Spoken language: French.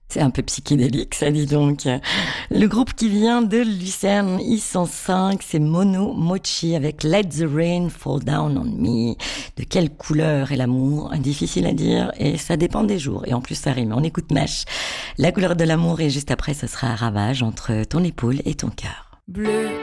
C'est un peu psychédélique, ça, dis donc. Le groupe qui vient de Lucerne, ils sont 5, c'est Mono Mochi avec Let the Rain Fall Down on Me. De quelle couleur est l'amour? Difficile à dire et ça dépend des jours. Et en plus, ça rime. On écoute Nash. La couleur de l'amour et juste après, ce sera un ravage entre ton épaule et ton cœur. Bleu.